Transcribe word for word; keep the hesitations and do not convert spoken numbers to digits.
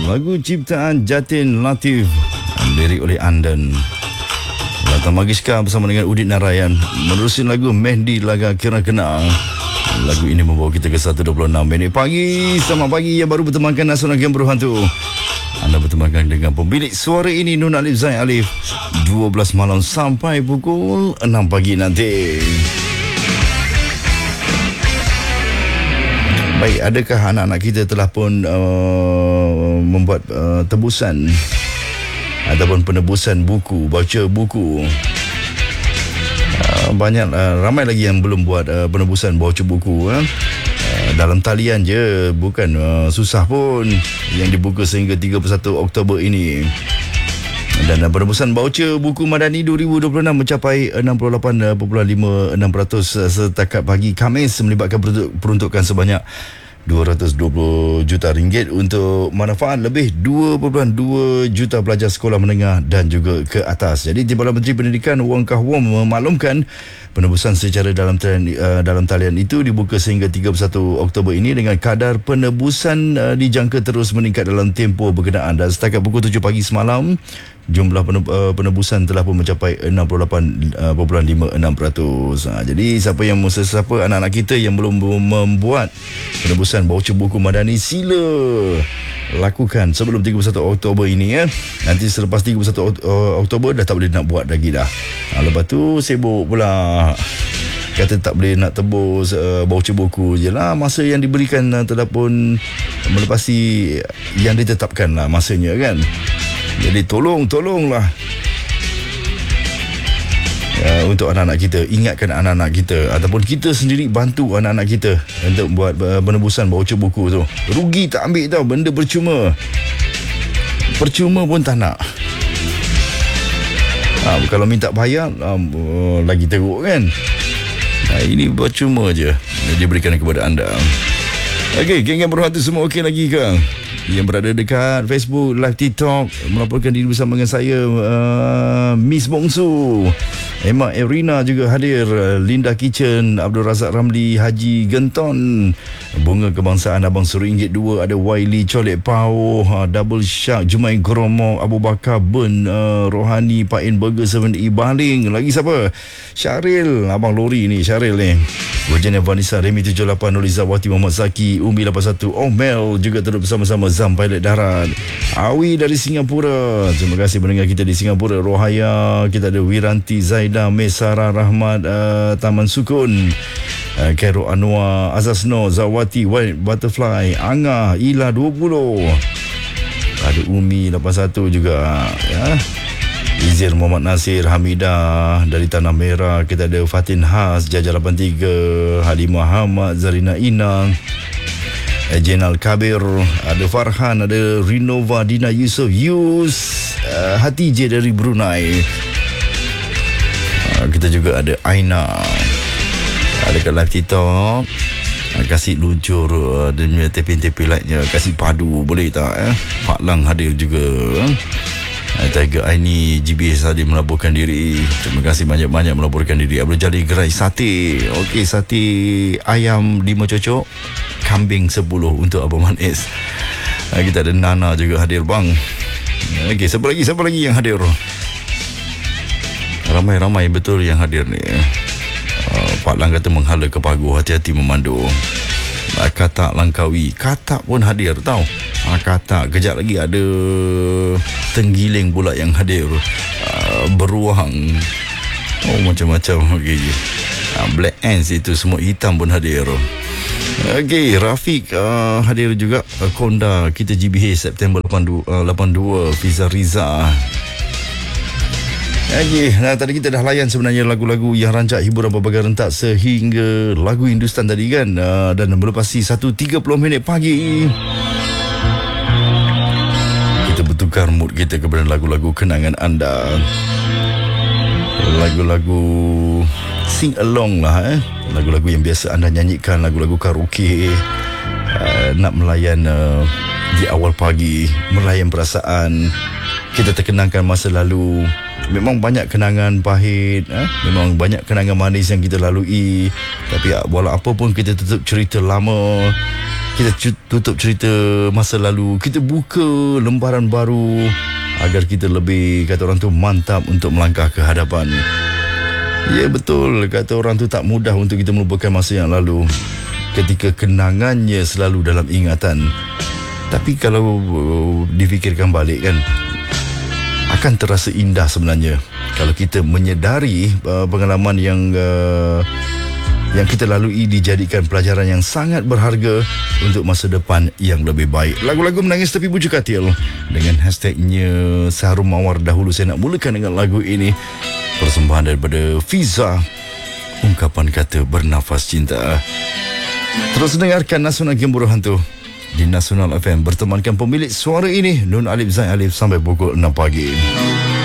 Lagu ciptaan Jatin Latif, lirik oleh Andan. Lata Magiska bersama dengan Udit Narayan menerusi lagu Mehdi Laga Kira Kenang. Lagu ini membawa kita ke satu dua puluh enam minit pagi. Selamat pagi yang baru bertemankan Nasional Game Berhantu. Anda bertemankan dengan pemilik suara ini, Nun Alif Zain Alif, dua belas malam sampai pukul enam pagi nanti. Baik, adakah anak-anak kita telah pun uh, membuat uh, tebusan ataupun penebusan buku, baca buku? Uh, banyak, uh, ramai lagi yang belum buat uh, penebusan baca buku. Uh. Uh, dalam talian je, bukan uh, susah pun, yang dibuka sehingga tiga puluh satu Oktober ini. Dan uh, penebusan baucer buku Madani dua ribu dua puluh enam mencapai enam puluh lapan perpuluhan lima enam peratus setakat pagi Khamis, melibatkan peruntukan sebanyak dua ratus dua puluh juta ringgit untuk manfaat lebih dua perpuluhan dua juta pelajar sekolah menengah dan juga ke atas. Jadi Timbalan Menteri Pendidikan Wong Kah Wong memaklumkan penebusan secara dalam talian, uh, dalam talian itu dibuka sehingga tiga puluh satu Oktober ini dengan kadar penebusan uh, dijangka terus meningkat dalam tempoh berkenaan. Dan setakat pukul tujuh pagi semalam, jumlah penebusan telah pun mencapai enam puluh lapan perpuluhan lima enam peratus. Ha, jadi siapa yang siapa anak-anak kita yang belum membuat penebusan baucer buku Madani, sila lakukan sebelum tiga puluh satu Oktober ini ya. Nanti selepas tiga puluh satu Oktober dah tak boleh nak buat lagi dah. Ha, lepas tu sibuk pula kata tak boleh nak tebus uh, baucer buku je lah. Masa yang diberikan uh, telah pun melepasi yang ditetapkan lah masanya kan. Jadi tolong, tolonglah ya, untuk anak-anak kita, ingatkan anak-anak kita ataupun kita sendiri bantu anak-anak kita untuk buat penebusan baucer buku tu. Rugi tak ambil tau, benda percuma. Percuma pun tak nak. Ha, kalau minta bayar um, uh, lagi teruk kan. Ha, ini percuma je diberikan kepada anda. Okey, geng-geng berhati semua okey lagi ke? Yang berada dekat Facebook, live TikTok, melaporkan diri bersama dengan saya, uh, Miss Bongsu, Emma Erina juga hadir, Linda Kitchen, Abdul Razak Ramli, Haji Genton, Bunga Kebangsaan Abang Seringgit dua, ada Wiley Colek Pau, uh, Double Shark, Jumai Gromo, Abu Bakar Ben, uh, Rohani, Pak In Burger, tujuh E Baling. Lagi siapa? Syaril, Abang Lori ni, Syaril ni. Virginia Vanessa, Remy tujuh lapan, Noliza Wati, Muhammad Zaki, Umi lapan satu, Omel juga turut bersama-sama, Zam Pilot Darat, Awi dari Singapura. Terima kasih mendengar kita di Singapura. Rohaya, kita ada Wiranti, Zaida, Mesara Rahmat, uh, Taman Sukun, uh, Khairul Anwar, Azazno, Zawati, White Butterfly, Angah, Ila dua puluh, ada Umi lapan satu juga ya. Izir Muhammad Nasir, Hamidah dari Tanah Merah, kita ada Fatin Has, Jaja lapan tiga, Halimah Hamad, Zarina Inang, Jenal Kabir, ada Farhan, ada Rinova, Dina Yusof, Yus, uh, Hati J dari Brunei. Uh, kita juga ada Aina, ada kat live TikTok. Uh, kasih luncur uh, dia punya tepi-tepi lightnya, kasih padu boleh tak eh? Pak Lang hadir juga. Uh. Tiger Aini G B S hadir melaporkan diri. Terima kasih banyak-banyak melaporkan diri. Abdul Jalil Gerai Sate. Okey, sate ayam lima cocok, kambing sepuluh untuk Abang Manis. Kita ada Nana juga hadir bang. Okey, siapa lagi? Siapa lagi yang hadir? Ramai-ramai betul yang hadir ni. Uh, Pak Lang kata menghala ke pagu, hati-hati memandu. Uh, Katak Langkawi, Katak pun hadir tau. Uh, Katak, kejap lagi ada Tenggiling pula yang hadir. Uh, beruang. Oh, macam-macam. Okay. Uh, Black Ants itu semua hitam pun hadir. Okey, Rafiq uh, hadir juga. uh, Konda, kita G B H September lapan puluh dua, Fiza Riza. Okey, nah tadi kita dah layan sebenarnya lagu-lagu yang rancak hiburan berbagai rentak sehingga lagu Hindustan tadi kan. uh, Dan melepasi satu tiga puluh minit pagi, kita bertukar mood kita kepada lagu-lagu kenangan anda. Lagu-lagu sing along lah eh. Lagu-lagu yang biasa anda nyanyikan, lagu-lagu karaoke, uh, nak melayan uh, di awal pagi, melayan perasaan. Kita terkenangkan masa lalu. Memang banyak kenangan pahit, eh? Memang banyak kenangan manis yang kita lalui. Tapi walau apa pun kita tetap cerita lama. kita cu- tutup cerita masa lalu, kita buka lembaran baru agar kita lebih, kata orang tu, mantap untuk melangkah ke hadapan. Ya betul, kata orang tu tak mudah untuk kita melupakan masa yang lalu ketika kenangannya selalu dalam ingatan. Tapi kalau uh, difikirkan balik kan, akan terasa indah sebenarnya kalau kita menyedari uh, pengalaman yang uh, yang kita lalui dijadikan pelajaran yang sangat berharga untuk masa depan yang lebih baik. Lagu-lagu menangis tepi bujuk katil dengan hashtagnya Seharum Mawar. Dahulu saya nak mulakan dengan lagu ini, persembahan daripada Fiza, ungkapan kata bernafas cinta. Terus dengarkan Nasional Gembira Hantu di Nasional F M, bertemankan pemilik suara ini Nun Alif Zain Alif sampai pukul enam pagi.